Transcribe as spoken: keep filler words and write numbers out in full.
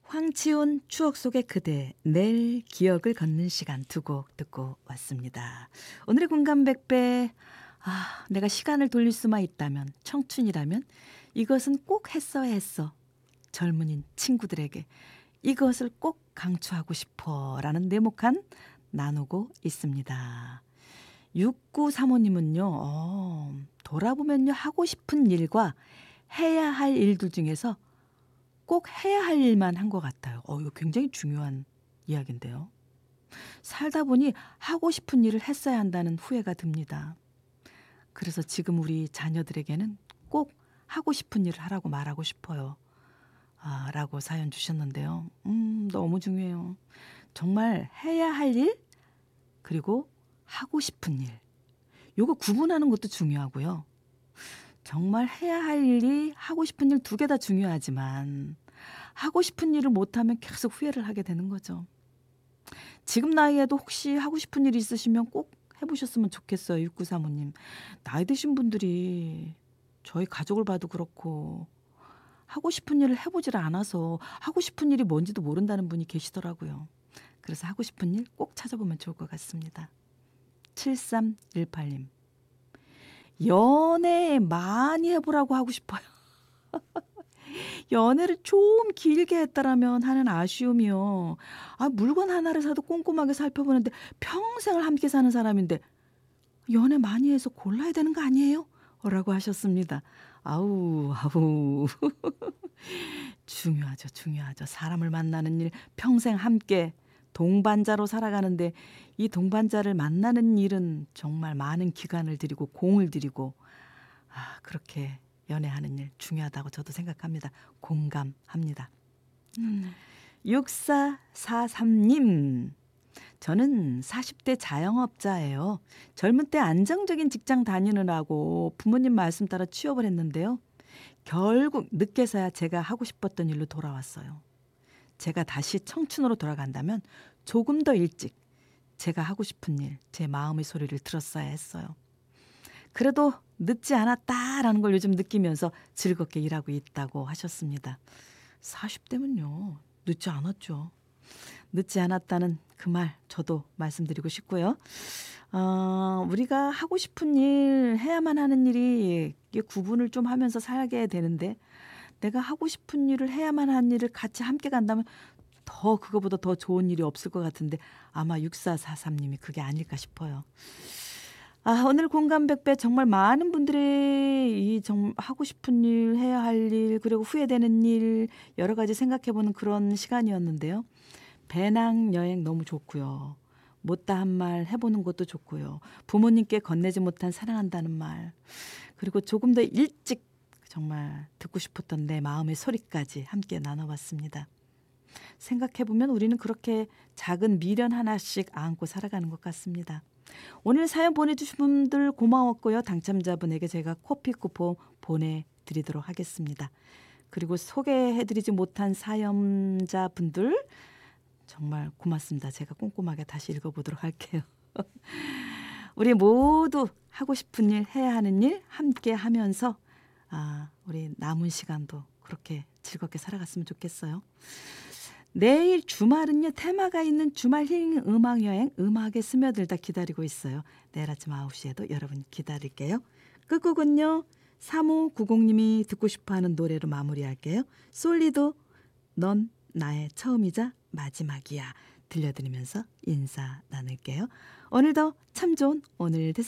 황치훈 추억 속의 그대, 내일 기억을 걷는 시간 두 곡 듣고 왔습니다. 오늘의 공감 백배, 아, 내가 시간을 돌릴 수만 있다면, 청춘이라면 이것은 꼭 했어야 했어. 젊은이 친구들에게 이것을 꼭 강추하고 싶어 라는 네모칸 나누고 있습니다. 육구삼오님은요. 어, 돌아보면요, 하고 싶은 일과 해야 할 일들 중에서 꼭 해야 할 일만 한 것 같아요. 어, 이거 굉장히 중요한 이야기인데요. 살다 보니 하고 싶은 일을 했어야 한다는 후회가 듭니다. 그래서 지금 우리 자녀들에게는 꼭 하고 싶은 일을 하라고 말하고 싶어요. 아, 라고 사연 주셨는데요. 음, 너무 중요해요. 정말 해야 할 일, 그리고 하고 싶은 일. 요거 구분하는 것도 중요하고요. 정말 해야 할 일이 하고 싶은 일 두 개 다 중요하지만 하고 싶은 일을 못하면 계속 후회를 하게 되는 거죠. 지금 나이에도 혹시 하고 싶은 일이 있으시면 꼭 해보셨으면 좋겠어요. 육구삼오님. 나이 드신 분들이 저희 가족을 봐도 그렇고 하고 싶은 일을 해보질 않아서 하고 싶은 일이 뭔지도 모른다는 분이 계시더라고요. 그래서 하고 싶은 일 꼭 찾아보면 좋을 것 같습니다. 칠삼일팔님. 연애 많이 해보라고 하고 싶어요. 연애를 좀 길게 했다라면 하는 아쉬움이요. 아, 물건 하나를 사도 꼼꼼하게 살펴보는데 평생을 함께 사는 사람인데 연애 많이 해서 골라야 되는 거 아니에요? 라고 하셨습니다. 아우, 아우. 중요하죠, 중요하죠. 사람을 만나는 일, 평생 함께 동반자로 살아가는데 이 동반자를 만나는 일은 정말 많은 기간을 들이고 공을 들이고 아, 그렇게 연애하는 일 중요하다고 저도 생각합니다. 공감합니다. 음. 육사사삼님. 저는 사십 대 자영업자예요. 젊은 때 안정적인 직장 다니느라고 부모님 말씀 따라 취업을 했는데요. 결국 늦게서야 제가 하고 싶었던 일로 돌아왔어요. 제가 다시 청춘으로 돌아간다면 조금 더 일찍 제가 하고 싶은 일, 제 마음의 소리를 들었어야 했어요. 그래도 늦지 않았다라는 걸 요즘 느끼면서 즐겁게 일하고 있다고 하셨습니다. 사십 대면요. 늦지 않았죠. 늦지 않았다는 그 말 저도 말씀드리고 싶고요. 어, 우리가 하고 싶은 일, 해야만 하는 일이 이게 구분을 좀 하면서 살게 되는데 내가 하고 싶은 일을 해야만 하는 일을 같이 함께 간다면 더 그거보다 더 좋은 일이 없을 것 같은데 아마 육사사삼님이 그게 아닐까 싶어요. 아, 오늘 공감 백배 정말 많은 분들이 이 정, 하고 싶은 일, 해야 할 일, 그리고 후회되는 일 여러 가지 생각해보는 그런 시간이었는데요. 배낭 여행 너무 좋고요. 못다한 말 해보는 것도 좋고요. 부모님께 건네지 못한 사랑한다는 말, 그리고 조금 더 일찍 정말 듣고 싶었던 내 마음의 소리까지 함께 나눠봤습니다. 생각해보면 우리는 그렇게 작은 미련 하나씩 안고 살아가는 것 같습니다. 오늘 사연 보내주신 분들 고마웠고요. 당첨자분에게 제가 커피 쿠폰 보내드리도록 하겠습니다. 그리고 소개해드리지 못한 사연자분들 정말 고맙습니다. 제가 꼼꼼하게 다시 읽어보도록 할게요. 우리 모두 하고 싶은 일, 해야 하는 일 함께 하면서 아, 우리 남은 시간도 그렇게 즐겁게 살아갔으면 좋겠어요. 내일 주말은요, 테마가 있는 주말 힐링 음악 여행, 음악에 스며들다 기다리고 있어요. 내일 아침 아홉 시에도 여러분 기다릴게요. 끝곡은요, 삼오구공님이 듣고 싶어하는 노래로 마무리할게요. 솔리도 넌 나의 처음이자 마지막이야 들려드리면서 인사 나눌게요. 오늘도 참 좋은 오늘 되세요.